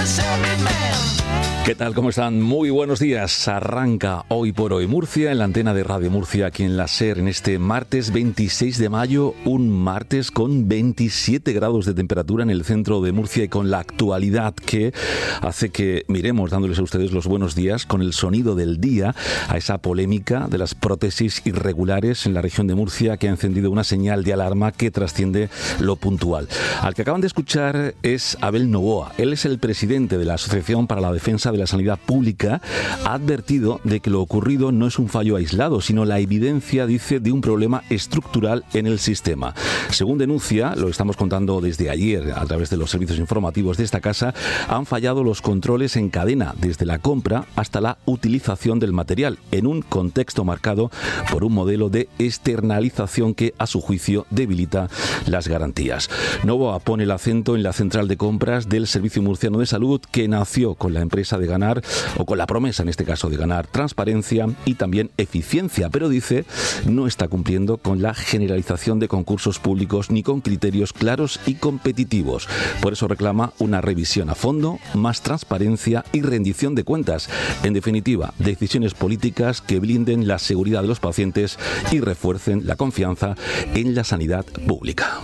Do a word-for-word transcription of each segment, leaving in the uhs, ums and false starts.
¿Qué tal? ¿Cómo están? Muy buenos días. Arranca Hoy por Hoy Murcia en la antena de Radio Murcia, aquí en la SER, en este martes veintiséis de mayo, un martes con veintisiete grados de temperatura en el centro de Murcia y con la actualidad que hace que miremos, dándoles a ustedes los buenos días, con el sonido del día, a esa polémica de las prótesis irregulares en la región de Murcia que ha encendido una señal de alarma que trasciende lo puntual. Al que acaban de escuchar es Abel Novoa. Él es el presidente de la Asociación para la Defensa de de la Sanidad Pública. Ha advertido de que lo ocurrido no es un fallo aislado, sino la evidencia, dice, de un problema estructural en el sistema. Según denuncia, lo estamos contando desde ayer a través de los servicios informativos de esta casa, han fallado los controles en cadena, desde la compra hasta la utilización del material, en un contexto marcado por un modelo de externalización que, a su juicio, debilita las garantías. Novoa pone el acento en la central de compras del Servicio Murciano de Salud, que nació con la empresa de ganar, o con la promesa en este caso de ganar transparencia y también eficiencia, pero dice no está cumpliendo con la generalización de concursos públicos ni con criterios claros y competitivos. Por eso reclama una revisión a fondo, más transparencia y rendición de cuentas. En definitiva, decisiones políticas que blinden la seguridad de los pacientes y refuercen la confianza en la sanidad pública.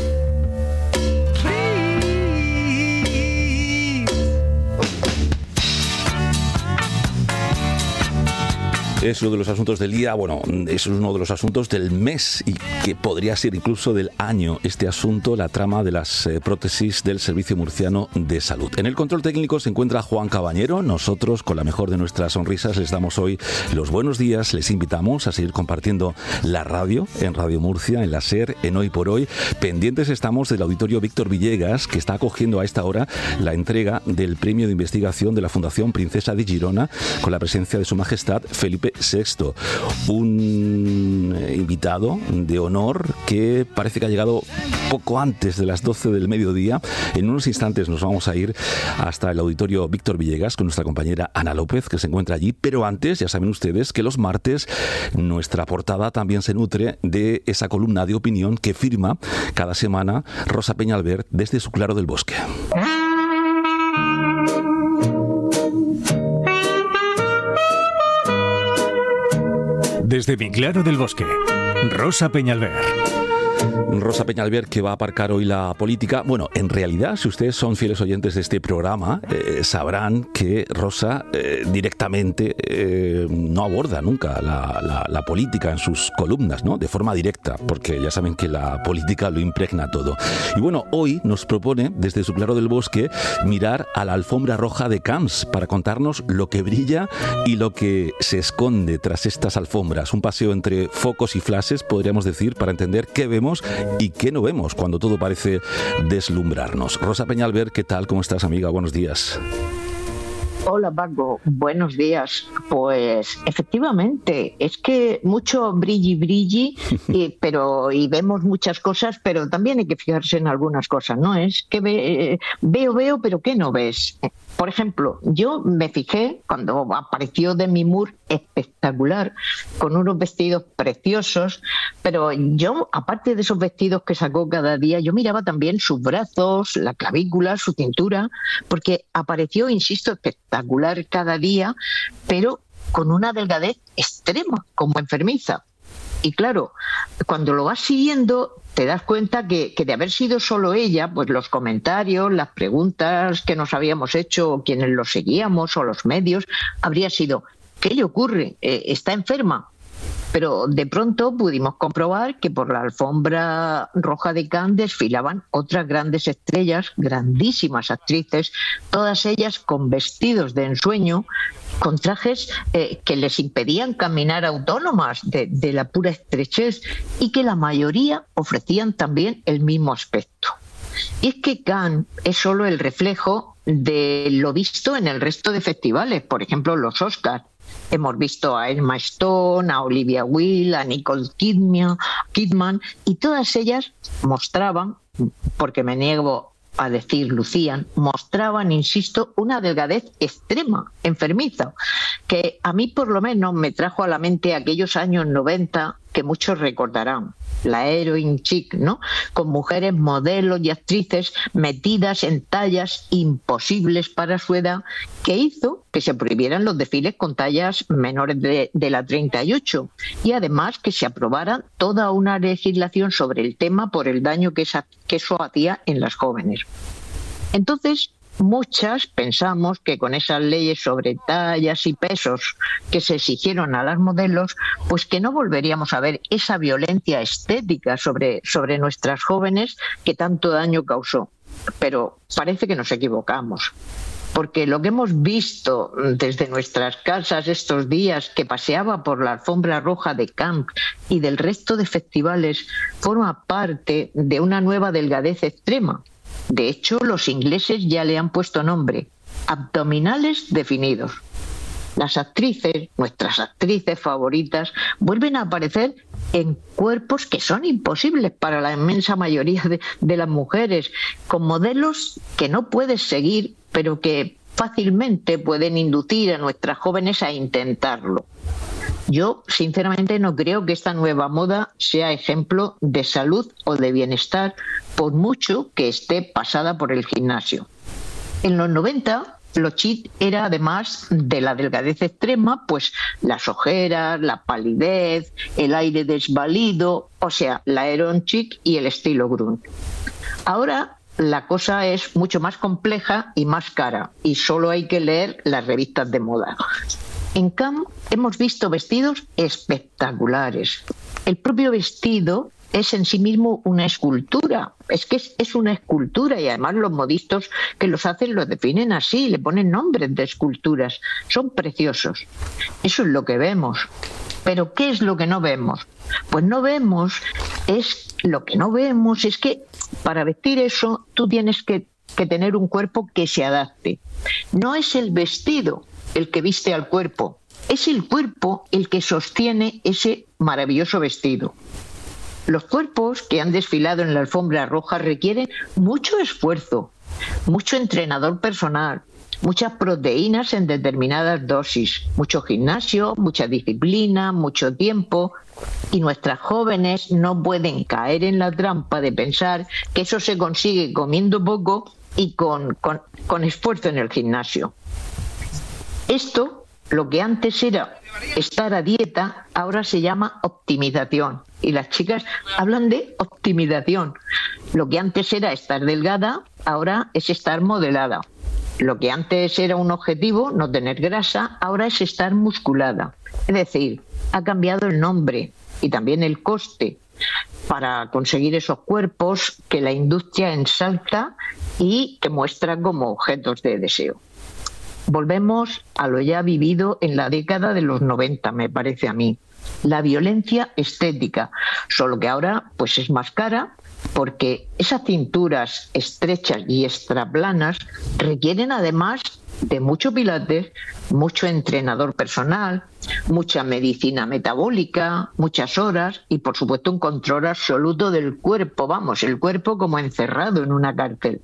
Es uno de los asuntos del día, bueno, es uno de los asuntos del mes y que podría ser incluso del año, este asunto, la trama de las eh, prótesis del Servicio Murciano de Salud. En el control técnico se encuentra Juan Cabañero. Nosotros, con la mejor de nuestras sonrisas, les damos hoy los buenos días. Les invitamos a seguir compartiendo la radio en Radio Murcia, en la SER, en Hoy por Hoy. Pendientes estamos del auditorio Víctor Villegas, que está acogiendo a esta hora la entrega del premio de investigación de la Fundación Princesa de Girona, con la presencia de Su Majestad Felipe Sexto, un invitado de honor que parece que ha llegado poco antes de las doce del mediodía. En unos instantes nos vamos a ir hasta el auditorio Víctor Villegas con nuestra compañera Ana López, que se encuentra allí, pero antes ya saben ustedes que los martes nuestra portada también se nutre de esa columna de opinión que firma cada semana Rosa Peñalver desde su Claro del Bosque. Desde mi Claro del Bosque, Rosa Peñalver. Rosa Peñalver, que va a aparcar hoy la política. Bueno, en realidad, si ustedes son fieles oyentes de este programa, eh, sabrán que Rosa eh, directamente eh, no aborda nunca la, la, la política en sus columnas, ¿no? De forma directa, porque ya saben que la política lo impregna todo. Y bueno, hoy nos propone, desde su Claro del Bosque, mirar a la alfombra roja de Camps para contarnos lo que brilla y lo que se esconde tras estas alfombras. Un paseo entre focos y flashes, podríamos decir, para entender qué vemos y qué no vemos cuando todo parece deslumbrarnos. Rosa Peñalver, ¿qué tal? ¿Cómo estás, amiga? Buenos días. Hola, Paco. Buenos días. Pues efectivamente, es que mucho brilli brilli, y, pero y vemos muchas cosas, pero también hay que fijarse en algunas cosas, ¿no? Es que ve, veo, veo, pero ¿qué no ves? Por ejemplo, yo me fijé cuando apareció Demi Moore, espectacular, con unos vestidos preciosos, pero yo, aparte de esos vestidos que sacó cada día, yo miraba también sus brazos, la clavícula, su cintura, porque apareció, insisto, espectacular cada día, pero con una delgadez extrema, como enfermiza. Y claro, cuando lo vas siguiendo, te das cuenta que, que de haber sido solo ella, pues los comentarios, las preguntas que nos habíamos hecho, quienes lo seguíamos o los medios, habría sido, ¿qué le ocurre? Eh, ¿Está enferma? Pero de pronto pudimos comprobar que por la alfombra roja de Cannes desfilaban otras grandes estrellas, grandísimas actrices, todas ellas con vestidos de ensueño, con trajes eh, que les impedían caminar autónomas de, de la pura estrechez y que la mayoría ofrecían también el mismo aspecto. Y es que Cannes es solo el reflejo de lo visto en el resto de festivales, por ejemplo los Oscars. Hemos visto a Emma Stone, a Olivia Wilde, a Nicole Kidman, Kidman y todas ellas mostraban, porque me niego a decir lucían, mostraban, insisto, una delgadez extrema, enfermiza, que a mí por lo menos me trajo a la mente aquellos años noventa que muchos recordarán, la heroin chic, ¿no? Con mujeres modelos y actrices metidas en tallas imposibles para su edad, que hizo que se prohibieran los desfiles con tallas menores de, de la treinta y ocho y además que se aprobara toda una legislación sobre el tema por el daño que, esa, que eso hacía en las jóvenes. Entonces, muchas pensamos que con esas leyes sobre tallas y pesos que se exigieron a las modelos, pues que no volveríamos a ver esa violencia estética sobre, sobre nuestras jóvenes que tanto daño causó. Pero parece que nos equivocamos, porque lo que hemos visto desde nuestras casas estos días, que paseaba por la alfombra roja de Cannes y del resto de festivales, forma parte de una nueva delgadez extrema. De hecho, los ingleses ya le han puesto nombre: abdominales definidos. Las actrices, nuestras actrices favoritas, vuelven a aparecer en cuerpos que son imposibles para la inmensa mayoría de, de las mujeres, con modelos que no puedes seguir, pero que fácilmente pueden inducir a nuestras jóvenes a intentarlo. Yo, sinceramente, no creo que esta nueva moda sea ejemplo de salud o de bienestar, por mucho que esté pasada por el gimnasio. En los noventa, lo chic era, además de la delgadez extrema, pues las ojeras, la palidez, el aire desvalido, o sea, la heroin chic y el estilo grunge. Ahora la cosa es mucho más compleja y más cara, y solo hay que leer las revistas de moda. En Cannes hemos visto vestidos espectaculares. El propio vestido es en sí mismo una escultura. Es que es, es una escultura, y además los modistas que los hacen los definen así, le ponen nombres de esculturas. Son preciosos. Eso es lo que vemos. Pero ¿qué es lo que no vemos? Pues no vemos, es lo que no vemos es que para vestir eso tú tienes que, que tener un cuerpo que se adapte. No es el vestido el que viste al cuerpo, es el cuerpo el que sostiene ese maravilloso vestido. Los cuerpos que han desfilado en la alfombra roja requieren mucho esfuerzo, mucho entrenador personal, muchas proteínas en determinadas dosis, mucho gimnasio, mucha disciplina, mucho tiempo, y nuestras jóvenes no pueden caer en la trampa de pensar que eso se consigue comiendo poco y con, con, con esfuerzo en el gimnasio. Esto, lo que antes era estar a dieta, ahora se llama optimización. Y las chicas hablan de optimización. Lo que antes era estar delgada, ahora es estar modelada. Lo que antes era un objetivo, no tener grasa, ahora es estar musculada. Es decir, ha cambiado el nombre y también el coste para conseguir esos cuerpos que la industria ensalza y que muestra como objetos de deseo. Volvemos a lo ya vivido en la década de los noventa, me parece a mí. La violencia estética, solo que ahora pues es más cara, porque esas cinturas estrechas y extraplanas requieren además de mucho pilates, mucho entrenador personal, mucha medicina metabólica, muchas horas y por supuesto un control absoluto del cuerpo, vamos, el cuerpo como encerrado en una cárcel.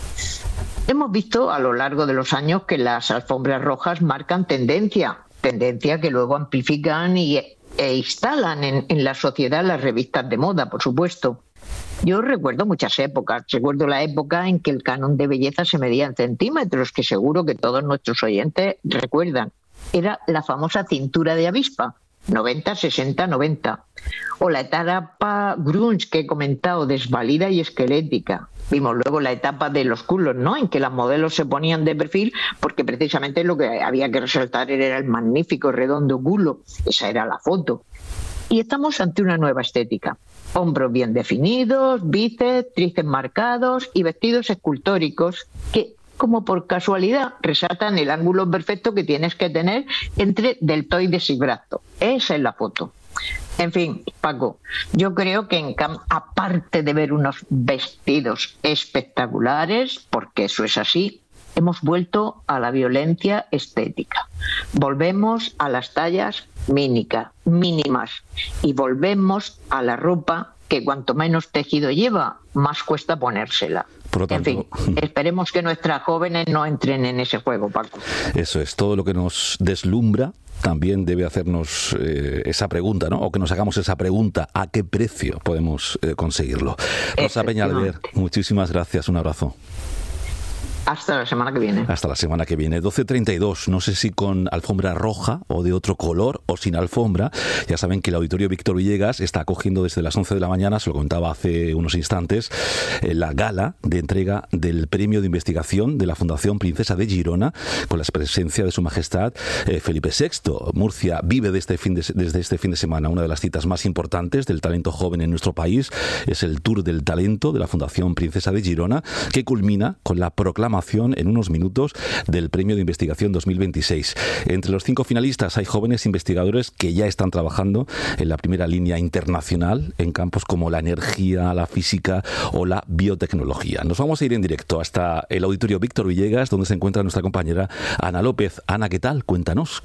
Hemos visto a lo largo de los años que las alfombras rojas marcan tendencia, tendencia que luego amplifican y, e instalan en, en la sociedad las revistas de moda, por supuesto. Yo recuerdo muchas épocas, recuerdo la época en que el canon de belleza se medía en centímetros, que seguro que todos nuestros oyentes recuerdan. Era la famosa cintura de avispa, noventa, sesenta, noventa. O la etapa grunge que he comentado, desvalida y esquelética. Vimos luego la etapa de los culos, ¿no? En que las modelos se ponían de perfil porque precisamente lo que había que resaltar era el magnífico redondo culo. Esa era la foto. Y estamos ante una nueva estética. Hombros bien definidos, bíceps, tríceps marcados y vestidos escultóricos que, como por casualidad, resaltan el ángulo perfecto que tienes que tener entre deltoides y brazo. Esa es la foto. En fin, Paco, yo creo que en Cannes, aparte de ver unos vestidos espectaculares, porque eso es así, hemos vuelto a la violencia estética. Volvemos a las tallas mínica, mínimas y volvemos a la ropa que cuanto menos tejido lleva, más cuesta ponérsela. Por lo tanto, en fin, esperemos que nuestras jóvenes no entren en ese juego, Paco. Eso es, todo lo que nos deslumbra también debe hacernos eh, esa pregunta, ¿no? O que nos hagamos esa pregunta, ¿a qué precio podemos eh, conseguirlo? Rosa Peñalver, muchísimas gracias, un abrazo. Hasta la semana que viene. Hasta la semana que viene. doce treinta y dos. No sé si con alfombra roja o de otro color o sin alfombra. Ya saben que el Auditorio Víctor Villegas está acogiendo desde las once de la mañana, se lo comentaba hace unos instantes, eh, la gala de entrega del Premio de Investigación de la Fundación Princesa de Girona, con la presencia de Su Majestad eh, Felipe sexto. Murcia vive de este fin de, desde este fin de semana una de las citas más importantes del talento joven en nuestro país. Es el Tour del Talento de la Fundación Princesa de Girona, que culmina con la proclamación en unos minutos del Premio de Investigación dos mil veintiséis. Entre los cinco finalistas hay jóvenes investigadores que ya están trabajando en la primera línea internacional en campos como la energía, la física o la biotecnología. Nos vamos a ir en directo hasta el Auditorio Víctor Villegas, donde se encuentra nuestra compañera Ana López. Ana, ¿qué tal? Cuéntanos.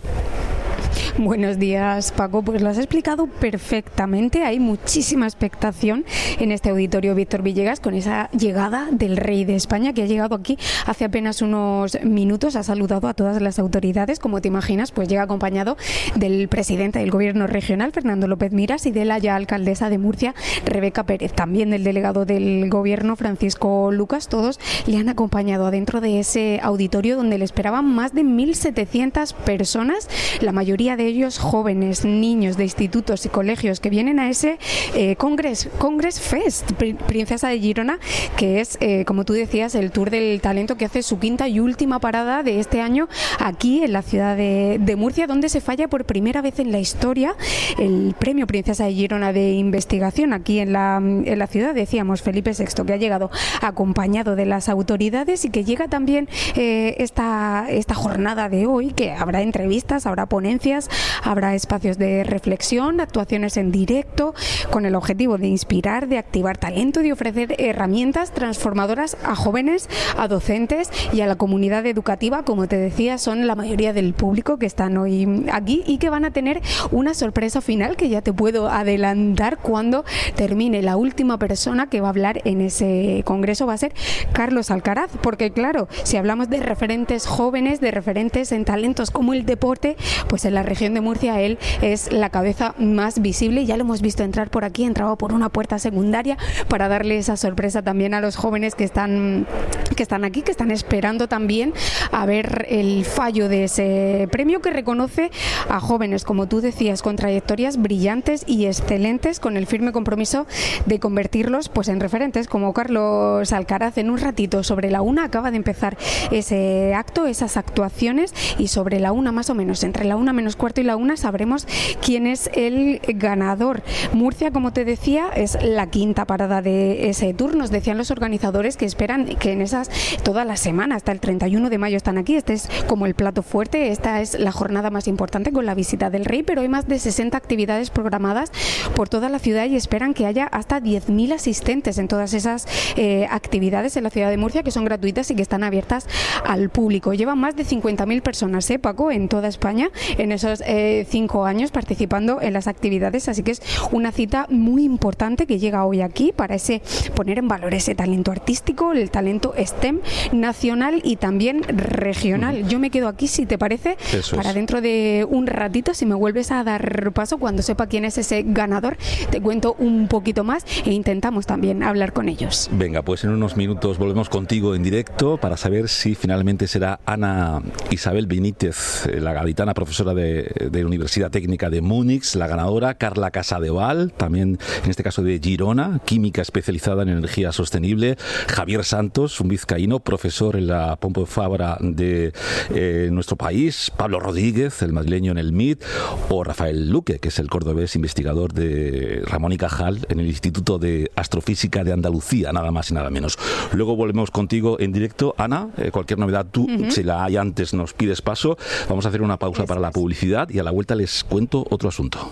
Buenos días, Paco. Pues lo has explicado perfectamente. Hay muchísima expectación en este Auditorio Víctor Villegas con esa llegada del Rey de España, que ha llegado aquí hace apenas unos minutos. Ha saludado a todas las autoridades. Como te imaginas, pues llega acompañado del presidente del Gobierno regional, Fernando López Miras, y de la ya alcaldesa de Murcia, Rebeca Pérez. También del delegado del Gobierno, Francisco Lucas. Todos le han acompañado adentro de ese auditorio donde le esperaban más de mil setecientas personas, la mayoría de ellos jóvenes, niños de institutos y colegios que vienen a ese eh, Congress, Congress Fest, Princesa de Girona, que es, eh, como tú decías, el Tour del Talento, que hace su quinta y última parada de este año aquí en la ciudad de, de Murcia, donde se falla por primera vez en la historia el Premio Princesa de Girona de Investigación aquí en la, en la ciudad. Decíamos, Felipe sexto, que ha llegado acompañado de las autoridades y que llega también eh, esta, esta jornada de hoy, que habrá entrevistas, habrá ponencias, habrá espacios de reflexión, actuaciones en directo, con el objetivo de inspirar, de activar talento y de ofrecer herramientas transformadoras a jóvenes, a docentes y a la comunidad educativa. Como te decía, son la mayoría del público que están hoy aquí y que van a tener una sorpresa final que ya te puedo adelantar cuando termine. La última persona que va a hablar en ese congreso va a ser Carlos Alcaraz, porque claro, si hablamos de referentes jóvenes, de referentes en talentos como el deporte, pues en la región de Murcia él es la cabeza más visible. Ya lo hemos visto entrar por aquí, entraba por una puerta secundaria para darle esa sorpresa también a los jóvenes que están, que están aquí, que están esperando también a ver el fallo de ese premio, que reconoce a jóvenes, como tú decías, con trayectorias brillantes y excelentes, con el firme compromiso de convertirlos pues en referentes, como Carlos Alcaraz. En un ratito, sobre la una, acaba de empezar ese acto, esas actuaciones, y sobre la una más o menos, entre la una menos cuarto y la una, sabremos quién es el ganador. Murcia, como te decía, es la quinta parada de ese tour. Nos decían los organizadores que esperan que en esas, toda la semana, hasta el treinta y uno de mayo están aquí. Este es como el plato fuerte, esta es la jornada más importante con la visita del Rey, pero hay más de sesenta actividades programadas por toda la ciudad y esperan que haya hasta diez mil asistentes en todas esas eh, actividades en la ciudad de Murcia, que son gratuitas y que están abiertas al público. Llevan más de cincuenta mil personas, ¿eh, Paco?, en toda España en esos eh, cinco años participando en las actividades, así que es una cita muy importante que llega hoy aquí para ese poner en valor ese talento artístico, el talento STEM nacional y también regional. Uh-huh. Yo me quedo aquí, si te parece, Eso para es. dentro de un ratito, si me vuelves a dar paso, cuando sepa quién es ese ganador, te cuento un poquito más e intentamos también hablar con ellos. Venga, pues en unos minutos volvemos contigo en directo para saber si finalmente será Ana Isabel Benítez, la gaditana profesora de, de la Universidad Técnica de Múnich, la ganadora, Carla Casadeval, también en este caso de Girona, química especializada en energía sostenible, Javier Santos, un vizcaíno, profesor en la Pompeu Fabra de eh, nuestro país, Pablo Rodríguez, el madrileño en el M I T, o Rafael Luque, que es el cordobés investigador de Ramón y Cajal en el Instituto de Astrofísica de Andalucía, nada más y nada menos. Luego volvemos contigo en directo. Ana, eh, cualquier novedad tú, uh-huh. si la hay antes, nos pides paso. Vamos a hacer una pausa Eso para es. la publicidad y a la vuelta les cuento otro asunto.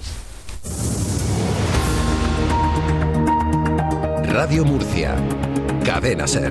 Radio Murcia, Cadena SER.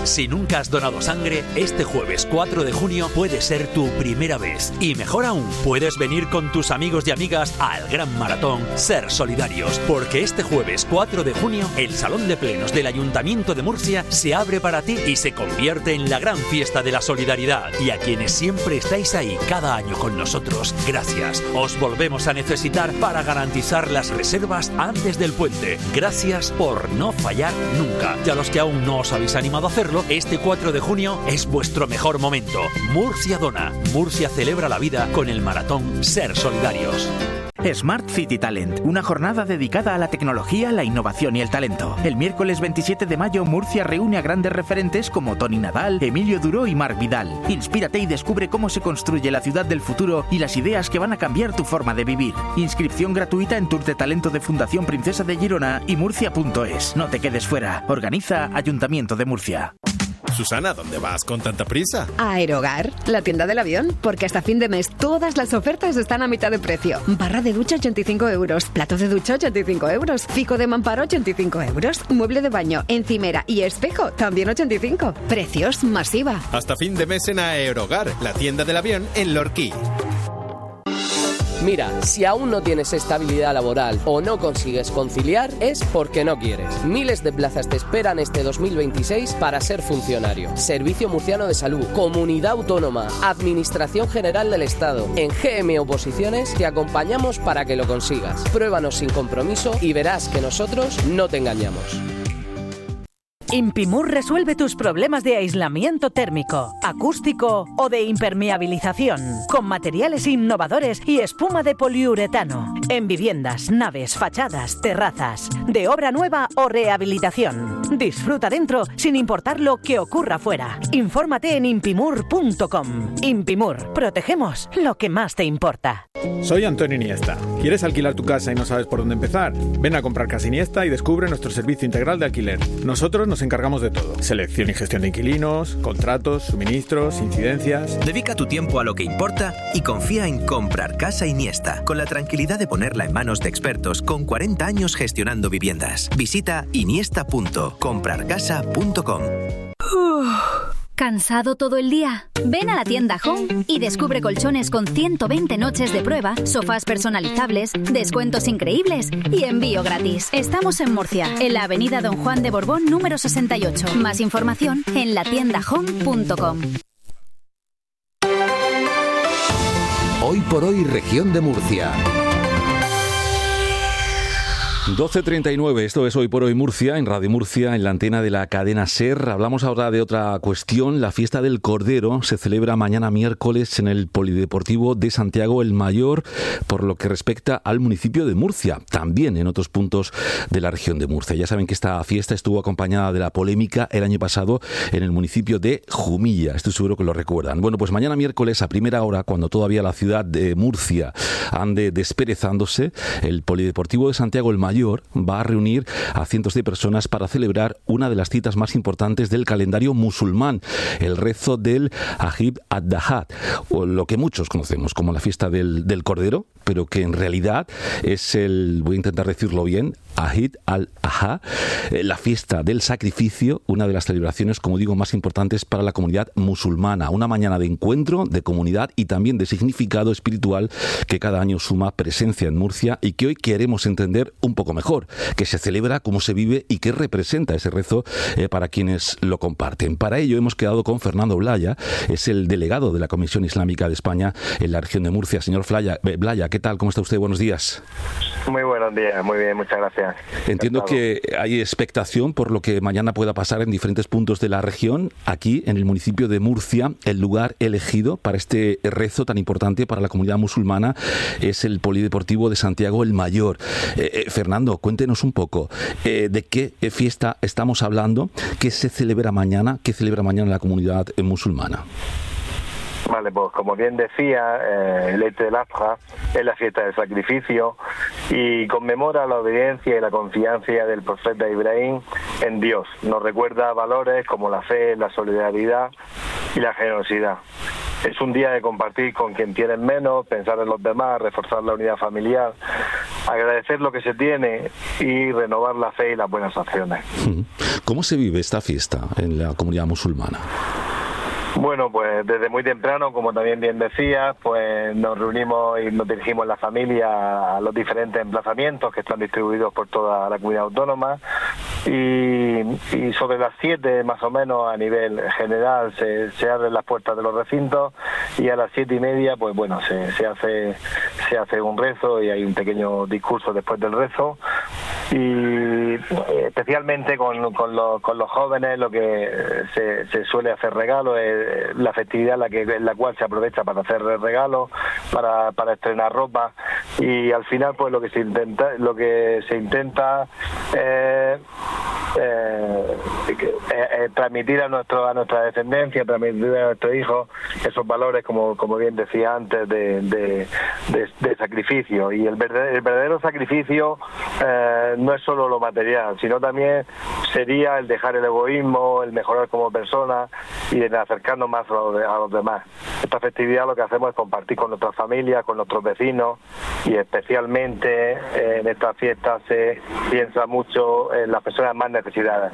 Si nunca has donado sangre, este jueves cuatro de junio puede ser tu primera vez. Y mejor aún, puedes venir con tus amigos y amigas al gran maratón Ser Solidarios, porque este jueves cuatro de junio el Salón de Plenos del Ayuntamiento de Murcia se abre para ti y se convierte en la gran fiesta de la solidaridad. Y a quienes siempre estáis ahí cada año con nosotros, gracias. Os volvemos a necesitar para garantizar las reservas antes del puente. Gracias por no fallar nunca. Y a los que aún no os habéis animado a hacerlo, este cuatro de junio es vuestro mejor momento. Murcia dona. Murcia celebra la vida con el maratón Ser Solidarios. Smart City Talent, una jornada dedicada a la tecnología, la innovación y el talento. El miércoles veintisiete de mayo, Murcia reúne a grandes referentes como Tony Nadal, Emilio Duró y Marc Vidal. Inspírate y descubre cómo se construye la ciudad del futuro y las ideas que van a cambiar tu forma de vivir. Inscripción gratuita en Tour de Talento de Fundación Princesa de Girona y murcia punto es. No te quedes fuera. Organiza Ayuntamiento de Murcia. Susana, ¿dónde vas con tanta prisa? A Aerogar, la tienda del avión, porque hasta fin de mes todas las ofertas están a mitad de precio. Barra de ducha ochenta y cinco euros, plato de ducha ochenta y cinco euros, fico de mamparo ochenta y cinco euros, mueble de baño, encimera y espejo también ochenta y cinco. Precios masiva. Hasta fin de mes en Aerogar, la tienda del avión en Lorquí. Mira, si aún no tienes estabilidad laboral o no consigues conciliar, es porque no quieres. Miles de plazas te esperan este dos mil veintiséis para ser funcionario. Servicio Murciano de Salud, Comunidad Autónoma, Administración General del Estado. En G M Oposiciones te acompañamos para que lo consigas. Pruébanos sin compromiso y verás que nosotros no te engañamos. Impimur resuelve tus problemas de aislamiento térmico, acústico o de impermeabilización, con materiales innovadores y espuma de poliuretano, en viviendas, naves, fachadas, terrazas, de obra nueva o rehabilitación. Disfruta dentro sin importar lo que ocurra fuera. Infórmate en impimur punto com. Impimur, protegemos lo que más te importa. Soy Antonio Iniesta. ¿Quieres alquilar tu casa y no sabes por dónde empezar? Ven a comprar Casa Iniesta y descubre nuestro servicio integral de alquiler. Nosotros nos encargamos de todo. Selección y gestión de inquilinos, contratos, suministros, incidencias. Dedica tu tiempo a lo que importa y confía en Comprar Casa Iniesta, con la tranquilidad de ponerla en manos de expertos con cuarenta años gestionando viviendas. Visita iniesta punto comprar casa punto com. ¿Cansado todo el día? Ven a la tienda Home y descubre colchones con ciento veinte noches de prueba, sofás personalizables, descuentos increíbles y envío gratis. Estamos en Murcia, en la avenida Don Juan de Borbón número sesenta y ocho. Más información en la tienda home punto com. Hoy por hoy, región de Murcia. doce treinta y nueve, esto es Hoy por Hoy Murcia, en Radio Murcia, en la antena de la cadena SER. Hablamos ahora de otra cuestión. La fiesta del Cordero se celebra mañana miércoles en el Polideportivo de Santiago el Mayor, por lo que respecta al municipio de Murcia, también en otros puntos de la región de Murcia. Ya saben que esta fiesta estuvo acompañada de la polémica el año pasado en el municipio de Jumilla. Estoy seguro que lo recuerdan. Bueno, pues mañana miércoles a primera hora, cuando todavía la ciudad de Murcia ande desperezándose, el Polideportivo de Santiago el Mayor va a reunir a cientos de personas para celebrar una de las citas más importantes del calendario musulmán, el rezo del Eid al-Adha, o lo que muchos conocemos como la fiesta del, del Cordero, pero que en realidad es el, voy a intentar decirlo bien, Eid al-Adha, la fiesta del sacrificio, una de las celebraciones, como digo, más importantes para la comunidad musulmana. Una mañana de encuentro, de comunidad y también de significado espiritual que cada año suma presencia en Murcia y que hoy queremos entender un poco mejor, que se celebra, cómo se vive y qué representa ese rezo eh, para quienes lo comparten. Para ello hemos quedado con Fernando Blaya, es el delegado de la Comisión Islámica de España en la región de Murcia. Señor Blaya, Blaya, ¿qué tal? ¿Cómo está usted? Buenos días. Muy buenos días, muy bien, muchas gracias. Entiendo que hay expectación por lo que mañana pueda pasar en diferentes puntos de la región. Aquí, en el municipio de Murcia, el lugar elegido para este rezo tan importante para la comunidad musulmana es el Polideportivo de Santiago el Mayor. Eh, eh, Fernando, cuéntenos un poco eh, de qué fiesta estamos hablando, qué se celebra mañana, qué celebra mañana la comunidad eh, musulmana. Vale, pues como bien decía, eh, el Eid al-Adha es la fiesta del sacrificio y conmemora la obediencia y la confianza del profeta Ibrahim en Dios. Nos recuerda valores como la fe, la solidaridad y la generosidad. Es un día de compartir con quien tiene menos, pensar en los demás, reforzar la unidad familiar. agradecer lo que se tiene y renovar la fe y las buenas acciones. ¿Cómo se vive esta fiesta en la comunidad musulmana? Bueno, pues desde muy temprano, como también bien decías, pues nos reunimos y nos dirigimos en la familia a los diferentes emplazamientos que están distribuidos por toda la comunidad autónoma y, y sobre las siete más o menos a nivel general se, se abren las puertas de los recintos y a las siete y media pues bueno se, se hace se hace un rezo y hay un pequeño discurso después del rezo y especialmente con, con, los, con los jóvenes lo que se, se suele hacer regalos es la festividad en la que en la cual se aprovecha para hacer regalos, para, para estrenar ropa y al final pues lo que se intenta lo que se intenta eh, eh, eh, transmitir a nuestro a nuestra descendencia, transmitir a nuestros hijos esos valores como como bien decía antes de, de, de, de sacrificio y el verdadero, el verdadero sacrificio eh, no es solo lo material, sino también sería el dejar el egoísmo, el mejorar como persona y el acercarnos más a los, a los demás. Esta festividad lo que hacemos es compartir con nuestras familias, con nuestros vecinos y especialmente eh, en estas fiestas se piensa mucho en las personas más necesitadas.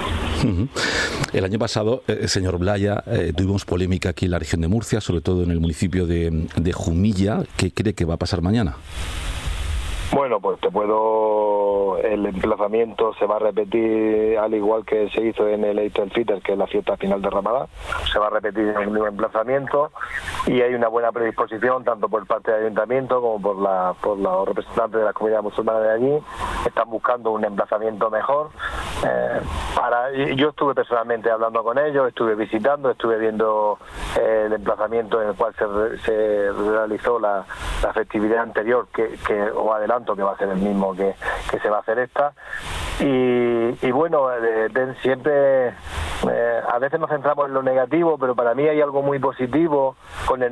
El año pasado, eh, señor Blaya, eh, tuvimos polémica aquí en la región de Murcia, sobre todo en el municipio de, de Jumilla. ¿Qué cree que va a pasar mañana? Bueno, pues te puedo... El emplazamiento se va a repetir al igual que se hizo en el Eid al-Fitr, que es la fiesta final de Ramadán. Se va a repetir en el mismo emplazamiento y hay una buena predisposición tanto por parte del ayuntamiento como por, la, por los representantes de la comunidad musulmana de allí. Están buscando un emplazamiento mejor. Eh, para Yo estuve personalmente hablando con ellos, estuve visitando, estuve viendo eh, el emplazamiento en el cual se, se realizó la, la festividad anterior, que, que o adelante que va a ser el mismo que, que se va a hacer esta y, y bueno de, de, siempre eh, a veces nos centramos en lo negativo, pero para mí hay algo muy positivo con el